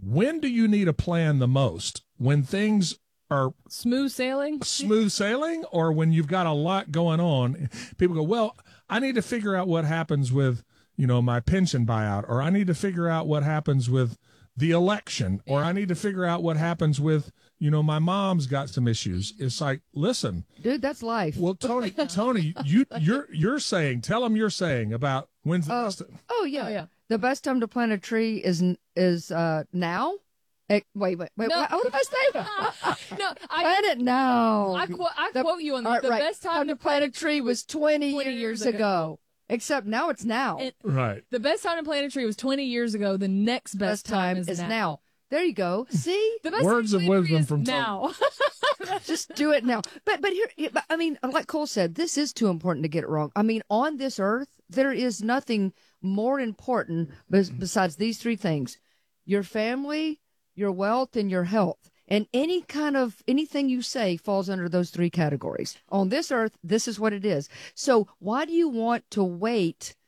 when do you need a plan the most? When things are smooth sailing, or when you've got a lot going on? People go, well, I need to figure out what happens with, my pension buyout, or I need to figure out what happens with the election, or I need to figure out what happens with, my mom's got some issues. It's like, listen, dude, that's life. Well, Tony, you're saying, tell them you're saying about when's the best. Oh yeah. The best time to plant a tree is now. Wait. No. What did I say? No, plant it now. I quote you on that. The best time to plant a tree was 20 years ago. Except now it's now. Right. The best time to plant a tree was 20 years ago. The next best time is now. There you go. See? The best words of wisdom from now. Just do it now. But here, I mean, like Cole said, this is too important to get it wrong. I mean, on this earth, there is nothing more important besides these three things: your family, your wealth, and your health. And anything you say falls under those three categories. On this earth, this is what it is. So why do you want to wait?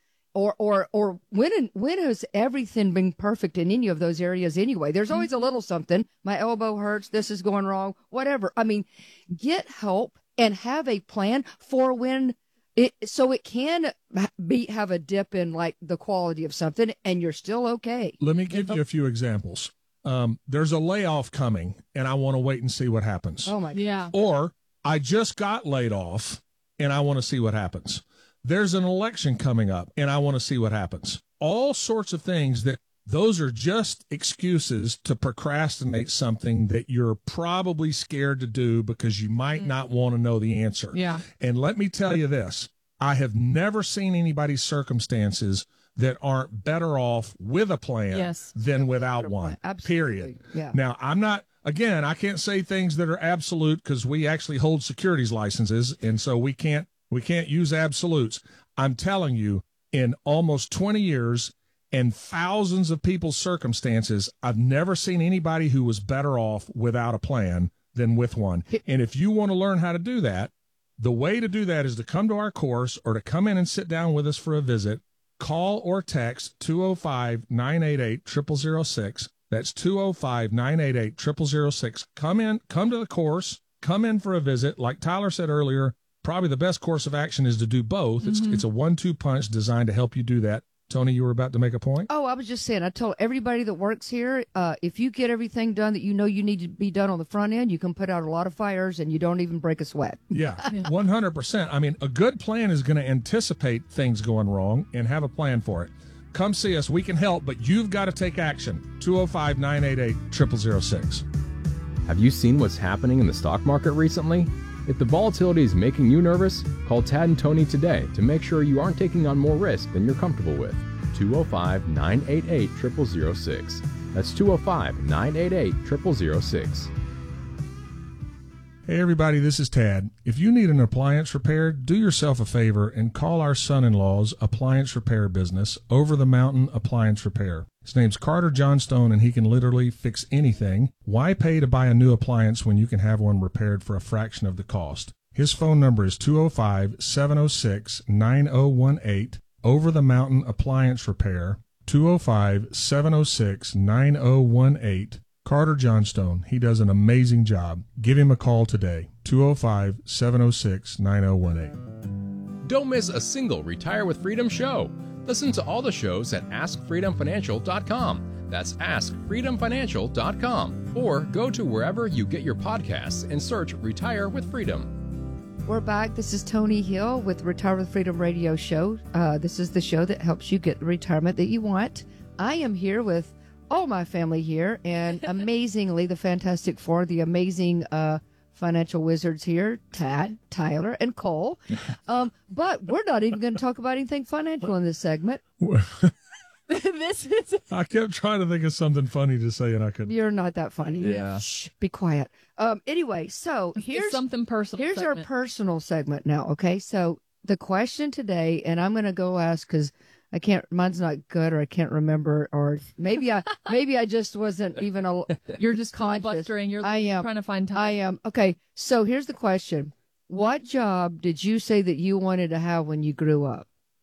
Or when has everything been perfect in any of those areas anyway? There's always a little something. My elbow hurts. This is going wrong. Whatever. I mean, get help and have a plan for when so it can have a dip in like the quality of something, and you're still okay. Let me give you a few examples. There's a layoff coming, and I want to wait and see what happens. Oh my God. Yeah. Or I just got laid off, and I want to see what happens. There's an election coming up, and I want to see what happens. All sorts of things those are just excuses to procrastinate something that you're probably scared to do because you might not want to know the answer. Yeah. And let me tell you this, I have never seen anybody's circumstances that aren't better off with a plan than without one. Absolutely. Period. Yeah. Now, I can't say things that are absolute because we actually hold securities licenses, and so we can't use absolutes. I'm telling you, in almost 20 years and thousands of people's circumstances, I've never seen anybody who was better off without a plan than with one. And if you want to learn how to do that, the way to do that is to come to our course or to come in and sit down with us for a visit. Call or text 205-988-0006. That's 205-988-0006. Come to the course, come in for a visit. Like Tyler said earlier, probably the best course of action is to do both. It's a 1-2 punch designed to help you do that. Tony, you were about to make a point? Oh, I was just saying, I told everybody that works here, if you get everything done that you know you need to be done on the front end, you can put out a lot of fires and you don't even break a sweat. Yeah, 100%. I mean, a good plan is going to anticipate things going wrong and have a plan for it. Come see us. We can help, but you've got to take action. 205-988-0006. Have you seen what's happening in the stock market recently? If the volatility is making you nervous, call Tad and Tony today to make sure you aren't taking on more risk than you're comfortable with. 205-988-0006. That's 205-988-0006. Hey everybody, this is Tad. If you need an appliance repaired, do yourself a favor and call our son-in-law's appliance repair business, Over the Mountain Appliance Repair. His name's Carter Johnstone, and he can literally fix anything. Why pay to buy a new appliance when you can have one repaired for a fraction of the cost? His phone number is 205-706-9018, Over the Mountain Appliance Repair, 205-706-9018. Carter Johnstone. He does an amazing job. Give him a call today, 205-706-9018. Don't miss a single Retire with Freedom show. Listen to all the shows at AskFreedomFinancial.com. That's AskFreedomFinancial.com. Or go to wherever you get your podcasts and search Retire with Freedom. We're back. This is Tony Hill with Retire with Freedom radio show. This is the show that helps you get the retirement that you want. I am here with all my family here, and amazingly, the Fantastic Four, the amazing financial wizards here, Tad, Tyler, and Cole. But we're not even going to talk about anything financial in this segment. I kept trying to think of something funny to say, and I couldn't. You're not that funny. Yeah. Shh, be quiet. Anyway, so here's something personal. Here's our personal segment now, okay? So the question today, and I'm going to go ask because I can't, mine's not good, or I can't remember, or maybe I just wasn't even, you're just conscious. Filibustering. You're I am. Trying to find time. I am. Okay. So here's the question. What job did you say that you wanted to have when you grew up?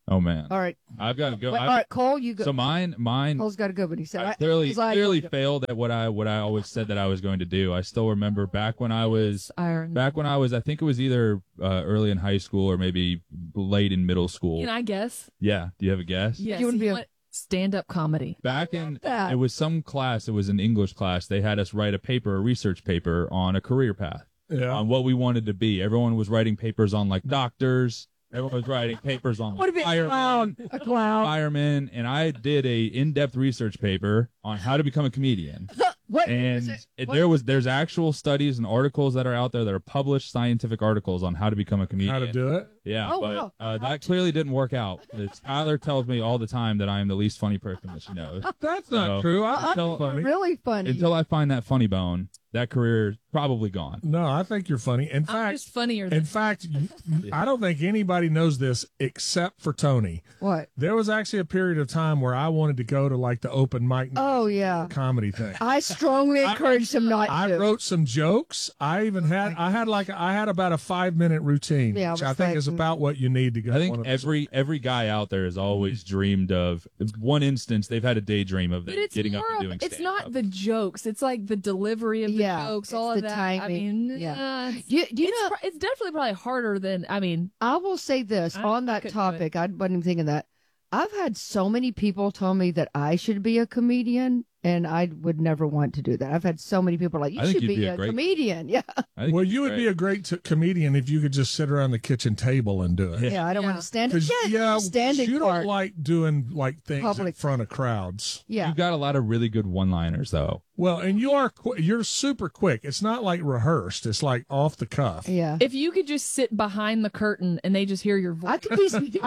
Oh man, All right. I've got to go. Wait, all right, Cole, you go. So mine. Cole's got to go, but he said, I clearly I failed at what I always said that I was going to do. I still remember back when I was I think it was either early in high school or maybe late in middle school. Can I guess? Yeah. Do you have a guess? Yes. You wouldn't be stand-up comedy. Back in that. it was some class. It was an English class. They had us write a research paper on a career path. Yeah. On what we wanted to be. Everyone was writing papers on like doctors. Everyone was writing papers on What a clown. A clown. firemen, and I did a in-depth research paper on how to become a comedian. What? And What? there's actual studies and articles that are out there that are published scientific articles on how to become a comedian. How to do it? Yeah, Oh, but wow. that clearly didn't work out. Tyler tells me all the time that I am the least funny person that she knows. That's not So, true. until, Really funny. until I find that funny bone, that career is probably gone. No, I think you're funny. In I'm fact, just funnier in than fact, I don't think anybody knows this except for Tony. What? There was actually a period of time where I wanted to go to like the open mic Oh, yeah. comedy thing. I strongly encourage him not I to. wrote some jokes. I had about a 5-minute routine, Yeah, which it I was think like- is about what you need to go. I on think a- every guy out there has always dreamed of one instance. They've had a daydream of But them it's getting up more and of, doing it's stand-up. not the jokes. It's like the delivery of the Yeah, jokes, it's all the of that. I timing. mean, Yeah. it's, You know, it's definitely probably harder than, I mean, I will say this I on that couldn't do it. topic. I wasn't even thinking that. I've had so many people tell me that I should be a comedian, and I would never want to do that. I've had so many people like, you I think should you'd be be a a great- comedian. Yeah. I think well, it's you would great. be a great comedian if you could just sit around the kitchen table and do it. Yeah. I don't want Yeah. to stand. 'Cause, Yeah. Standing you part. don't like doing like things Public. in front of crowds. Yeah. You've got a lot of really good one-liners, though. Well, and you're super quick. It's not like rehearsed. It's like off the cuff. Yeah. if you could just sit behind the curtain and they just hear your voice. I could be.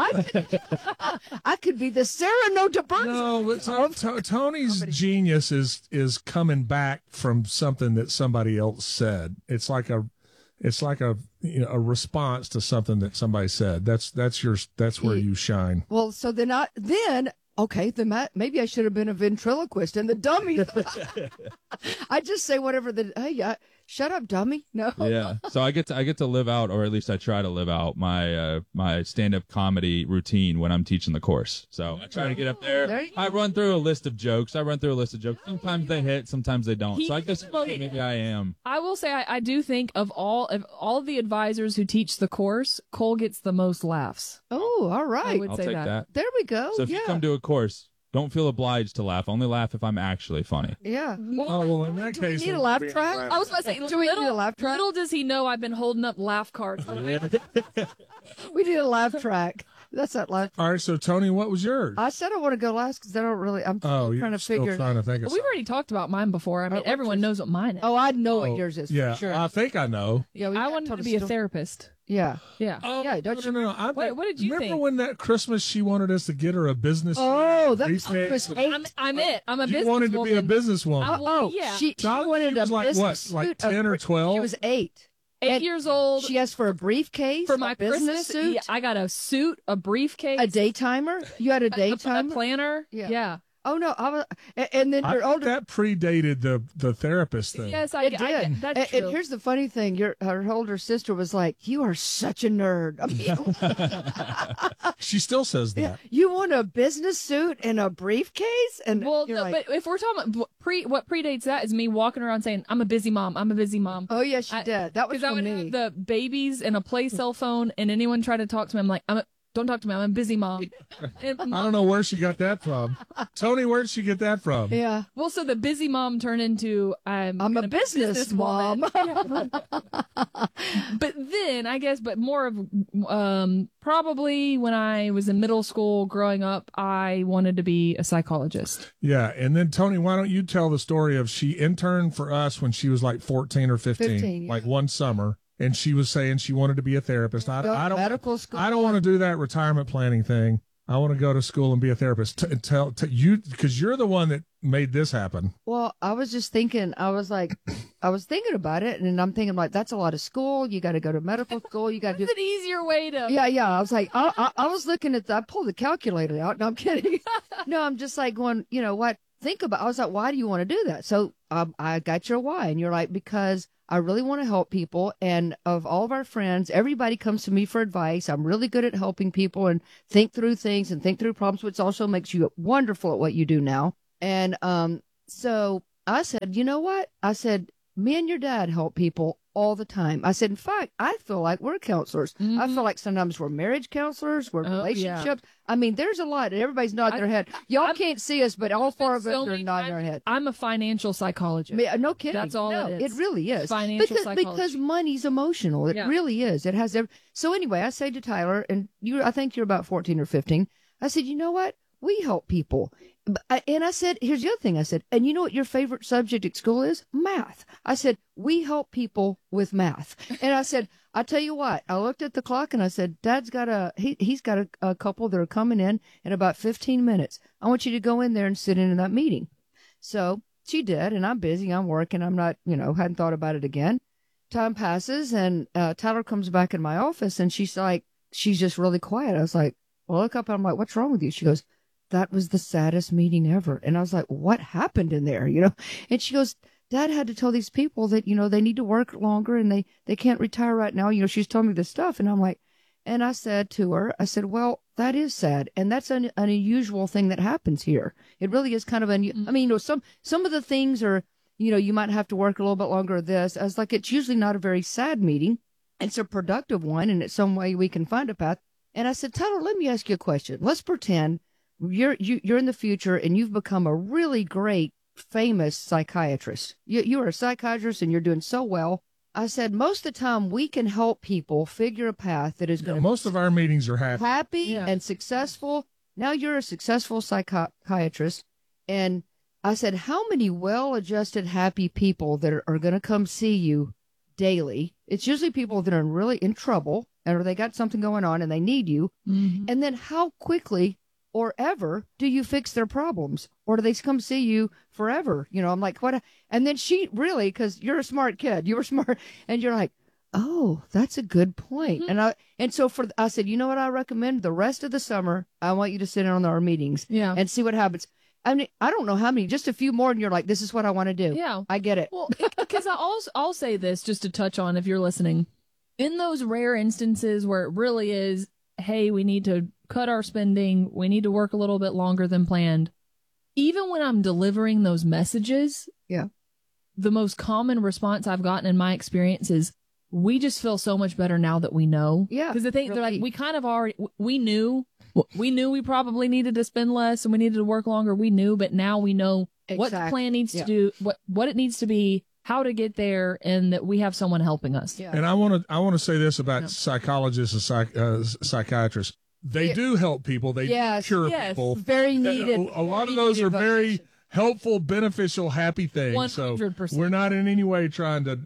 I could be the Cyrano de Bergerac. No, but Tony's genius is coming back from something that somebody else said. It's like a a response to something that somebody said. That's where you shine. Well, so then okay, then maybe I should have been a ventriloquist and the dummy. I just say whatever shut up, dummy. No. Yeah. So I get to live out, or at least I try to live out my my stand-up comedy routine when I'm teaching the course. So I try to get up There there. you I run through a list of jokes. Sometimes they hit, sometimes they don't. So I guess maybe I am. I will say I do think of all of the advisors who teach the course, Cole gets the most laughs. Oh, all I right. would I'll say take that. that. There we go. So if you come to a course, don't feel obliged to laugh. Only laugh if I'm actually funny. Yeah. Oh, well, in that Do we case, need a laugh track? I was about to say, Do we need a laugh track? little does he know I've been holding up laugh cards. We need a laugh track. That's that laugh. all right. So Tony, what was yours? I said I want to go last because I don't really. I'm Oh, trying you're to still figure. trying to think of We've already talked about mine before. I mean, what's everyone knows what mine is. Oh, I know something. what yours is. Yeah, For sure. I think I know. Yeah. I wanted to be a therapist. Yeah. Yeah. Oh, Yeah, don't you- no. What did you remember think? when that Christmas she wanted us to get her a business? Oh, that briefcase? was 8. I'm it. I'm a You businesswoman. wanted to be a businesswoman. Oh, yeah. She Charlie, wanted she was a like business what, like suit 10 or 12? She was 8. 8 years old. She asked for a briefcase For my a business Christmas suit, yeah, I got a suit, a briefcase, a daytimer. You had a a daytimer. planner. Yeah. Yeah. Oh no, I was, and then I your think older. that predated the therapist thing. Yes, It did. that's and true. here's the funny thing: her older sister was like, "You are such a nerd. I mean, She still says that. yeah, you want a business suit and a briefcase?" And Well, you're no, like, but if we're talking about what predates that is me walking around saying, I'm a busy mom. I'm a busy mom. "Oh yeah, she I- did. That was Because I for would me." have the babies and a play cell phone, and anyone try to talk to me, I'm like, don't talk to me. I'm a busy mom. And I don't know where she got that from. Tony, where'd she get that from? Yeah, well, so the busy mom turned into I'm a gonna be business mom. businesswoman. But then I guess, but more of probably when I was in middle school growing up, I wanted to be a psychologist. Yeah, and then Tony, why don't you tell the story of she interned for us when she was like 14 or 15, 15, yeah. like one summer, and she was saying she wanted to be a therapist. I don't medical school. I don't want to do that retirement planning thing. I want to go to school and be a therapist. Tell you, because you're the one that made this happen. Well, I was just thinking, I was thinking about it, and I'm thinking, like, that's a lot of school. You got to go to medical school. You got to do. It's an easier way to. Yeah. I was like, I was looking at I pulled the calculator out. No, I'm kidding. No, I'm just like going, you know what? think about, I was like, why do you want to do that? So I got your why. And you're like, because I really want to help people. And of all of our friends, everybody comes to me for advice. I'm really good at helping people and think through things and think through problems, which also makes you wonderful at what you do now. And so I said, you know what? I said, me and your dad help people all the time. I said, in fact, I feel like we're counselors. I feel like sometimes we're marriage counselors, we're relationships. I mean, there's a lot. And everybody's nodding their head. Y'all can't see us, but all four of us are nodding our head. I'm a financial psychologist. No kidding. That's all it is. It really is. Financial psychology. Because money's emotional. It really is. It has So anyway, I say to Tyler, and I think you're about 14 or 15. I said, you know what? We help people. And I said, here's the other thing I said, and you know what your favorite subject at school is? Math. I said, we help people with math. And I said, I tell you what, I looked at the clock and I said, Dad's got he's got a couple that are coming in about 15 minutes. I want you to go in there and sit in that meeting. So she did, and I'm busy, I'm working, I'm not, hadn't thought about it again. Time passes, and Tyler comes back in my office, and she's just really quiet. I was like, well, look up, and I'm like, what's wrong with you? She goes, that was the saddest meeting ever. And I was like, what happened in there? And she goes, Dad had to tell these people that, they need to work longer and they can't retire right now. She's telling me this stuff. And I'm like, and I said to her, I said, well, that is sad. And that's an unusual thing that happens here. It really is kind of unusual. I mean, some of the things are, you might have to work a little bit longer at this. I was like, it's usually not a very sad meeting. It's a productive one. And it's some way we can find a path. And I said, Tyler, let me ask you a question. Let's pretend you're in the future and you've become a really great, famous psychiatrist. You are a psychiatrist and you're doing so well. I said, most of the time we can help people figure a path that is going to most of our meetings are happy and successful. Now you're a successful psychiatrist. And I said, how many well-adjusted, happy people that are going to come see you daily? It's usually people that are really in trouble or they got something going on and they need you. Mm-hmm. And then how quickly or ever do you fix their problems? Or do they come see you forever? I'm like, what? And then she really, because you're a smart kid, you were smart, and you're like, oh, that's a good point. Mm-hmm. And so I said, you know what I recommend? The rest of the summer, I want you to sit in on our meetings and see what happens. I mean, I don't know how many, just a few more, and you're like, this is what I want to do. Yeah. I get it. Well, because I'll say this just to touch on if you're listening. In those rare instances where it really is, hey, we need to cut our spending, we need to work a little bit longer than planned. Even when I'm delivering those messages, the most common response I've gotten in my experience is, we just feel so much better now that we know. Yeah. Because they're like, we kind of already, we knew we probably needed to spend less and we needed to work longer. We knew, but now we know what the plan needs to do, what it needs to be, how to get there, and that we have someone helping us. Yeah. And I want to say this about psychologists and psychiatrists. They do help people. They cure people. Very needed. A lot of those are very helpful, beneficial, happy things. 100%. So we're not in any way trying to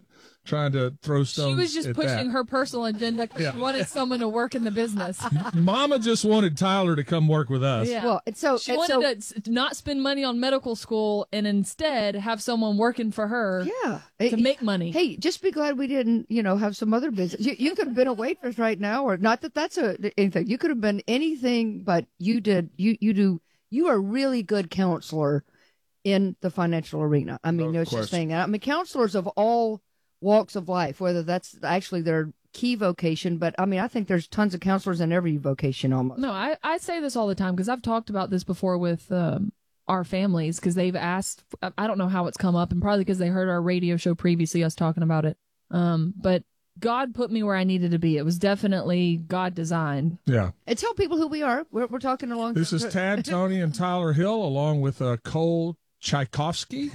throw stones. She was just pushing her personal agenda because she wanted someone to work in the business. Mama just wanted Tyler to come work with us. Yeah. Well, she wanted to not spend money on medical school and instead have someone working for her to make money. Hey, just be glad we didn't, have some other business. You could have been a waitress right now, or not that that's anything. You could have been anything, but you did. You are a really good counselor in the financial arena. I mean, no such thing. I mean, counselors of all walks of life, whether that's actually their key vocation, but I mean, I think there's tons of counselors in every vocation almost. No, I say this all the time because I've talked about this before with our families, because they've asked, I don't know how it's come up, and probably because they heard our radio show previously, us talking about it. But God put me where I needed to be. It was definitely God designed. Yeah. And tell people who we are. We're talking along. This is Tad, Tony, and Tyler Hill, along with Cole Tchaikovsky.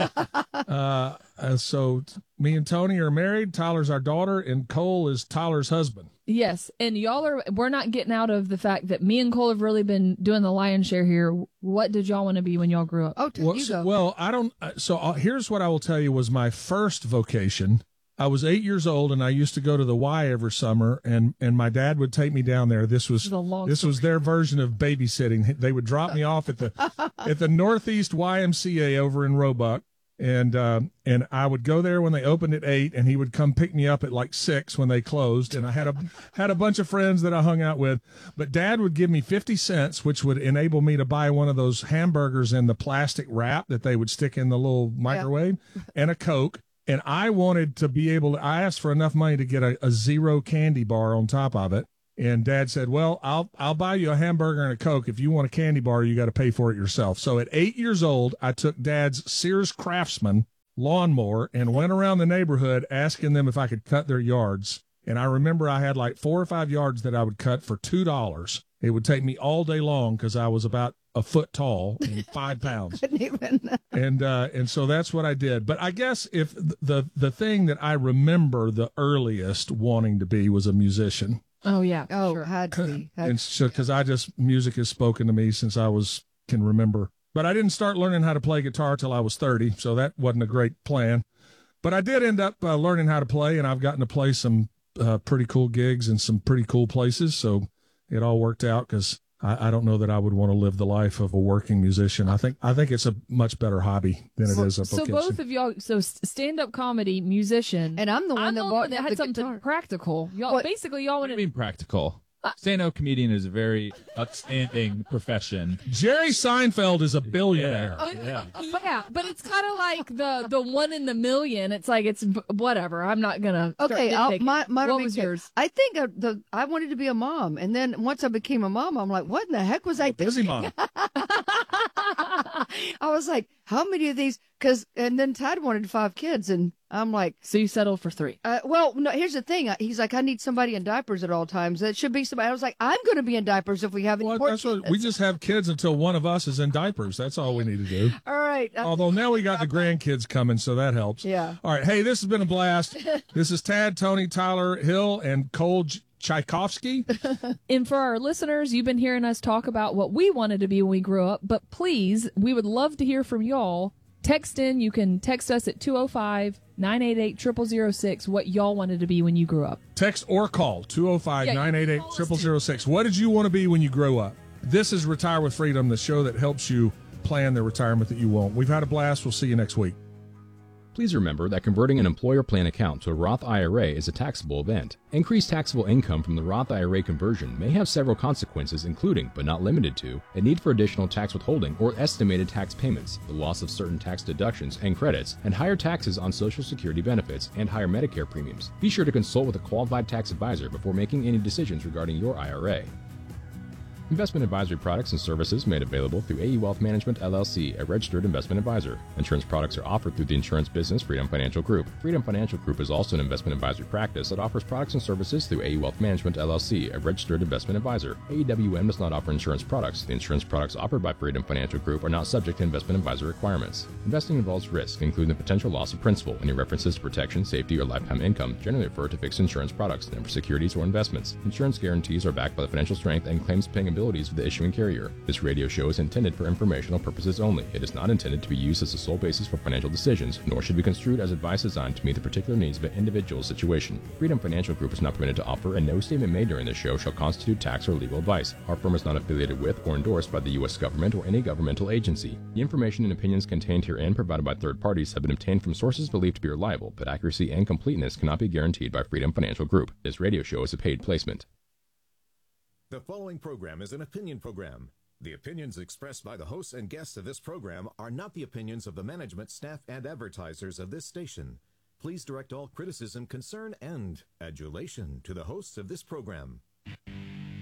So me and Tony are married. Tyler's our daughter, and Cole is Tyler's husband. Yes, and we're not getting out of the fact that me and Cole have really been doing the lion's share here. What did y'all want to be when y'all grew up? You go. Well, I don't. So here's what I will tell you was my first vocation. I was 8 years old, and I used to go to the Y every summer, and my dad would take me down there. This was their version of babysitting. They would drop me off at the Northeast YMCA over in Roebuck, And I would go there when they opened at 8, and he would come pick me up at like 6 when they closed. And I had a bunch of friends that I hung out with. But Dad would give me 50 cents, which would enable me to buy one of those hamburgers in the plastic wrap that they would stick in the little microwave, and a Coke. And I wanted to be able to, I asked for enough money to get a zero candy bar on top of it. And Dad said, well, I'll buy you a hamburger and a Coke. If you want a candy bar, you got to pay for it yourself. So at 8 years old, I took Dad's Sears Craftsman lawnmower and went around the neighborhood asking them if I could cut their yards. And I remember I had like 4 or 5 yards that I would cut for $2. It would take me all day long because I was about a foot tall and 5 pounds. And so that's what I did. But I guess if the thing that I remember the earliest wanting to be was a musician. Oh, yeah. Oh, sure. had to be. And so, because music has spoken to me since I can remember. But I didn't start learning how to play guitar till I was 30, so that wasn't a great plan. But I did end up learning how to play, and I've gotten to play some pretty cool gigs in some pretty cool places. So it all worked out because I don't know that I would want to live the life of a working musician. I think it's a much better hobby than it is a vocation. So both of y'all, stand-up comedy, musician, and I'm the one that had something guitar. Y'all y'all What wanted. do you mean practical? Stand-up comedian is a very outstanding profession. Jerry Seinfeld is a billionaire. Yeah, but it's kind of like the one in the million. It's like it's whatever. I'm not gonna. Okay, what was yours? I think I wanted to be a mom, and then once I became a mom, I'm like, what in the heck was I thinking? Busy mom. I was like, how many of these? And then Todd wanted 5 kids, and I'm like, so you settled for 3. Well, no, here's the thing. He's like, I need somebody in diapers at all times. That should be somebody. I was like, I'm going to be in diapers if we have any more That's what we just have kids until one of us is in diapers. That's all we need to do. All right. Although now we got the grandkids coming, so that helps. Yeah. All right. Hey, this has been a blast. This is Tad, Tony, Tyler, Hill, and Cole Tchaikovsky. And for our listeners, you've been hearing us talk about what we wanted to be when we grew up, but please, we would love to hear from y'all. Text in. You can text us at 205-988-0006 what y'all wanted to be when you grew up. Text or call 205-988-0006. What did you want to be when you grew up? This is Retire with Freedom, the show that helps you plan the retirement that you want. We've had a blast. We'll see you next week. Please remember that converting an employer plan account to a Roth IRA is a taxable event. Increased taxable income from the Roth IRA conversion may have several consequences, including, but not limited to, a need for additional tax withholding or estimated tax payments, the loss of certain tax deductions and credits, and higher taxes on Social Security benefits and higher Medicare premiums. Be sure to consult with a qualified tax advisor before making any decisions regarding your IRA. Investment advisory products and services made available through AE Wealth Management, LLC, a registered investment advisor. Insurance products are offered through the insurance business Freedom Financial Group. Freedom Financial Group is also an investment advisory practice that offers products and services through AE Wealth Management, LLC, a registered investment advisor. AEWM does not offer insurance products. The insurance products offered by Freedom Financial Group are not subject to investment advisor requirements. Investing involves risk, including the potential loss of principal. Any references to protection, safety, or lifetime income generally refer to fixed insurance products, never securities or investments. Insurance guarantees are backed by the financial strength and claims paying abilities of the issuing carrier. This radio show is intended for informational purposes only. It is not intended to be used as the sole basis for financial decisions, nor should be construed as advice designed to meet the particular needs of an individual's situation. Freedom Financial Group is not permitted to offer, and no statement made during this show shall constitute tax or legal advice. Our firm is not affiliated with or endorsed by the U.S. government or any governmental agency. The information and opinions contained herein provided by third parties have been obtained from sources believed to be reliable, but accuracy and completeness cannot be guaranteed by Freedom Financial Group. This radio show is a paid placement. The following program is an opinion program. The opinions expressed by the hosts and guests of this program are not the opinions of the management, staff, and advertisers of this station. Please direct all criticism, concern, and adulation to the hosts of this program.